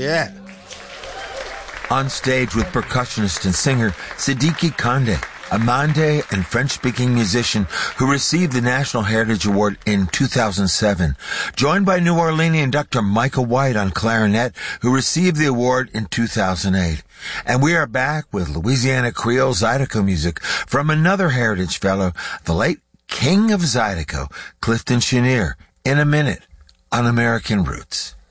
Yeah. On stage with percussionist and singer Sidiki Kande, a Mande and French-speaking musician who received the National Heritage Award in 2007, joined by New Orleanian Dr. Michael White on clarinet, who received the award in 2008. And we are back with Louisiana Creole Zydeco music from another Heritage Fellow, the late King of Zydeco, Clifton Chenier, in a minute on American Roots.